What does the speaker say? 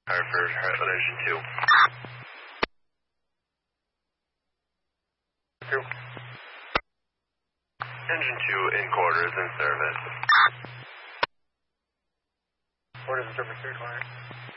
Hartford, Heartland Engine 2. 2. Engine 2 in quarters in service. Quarters in service 320.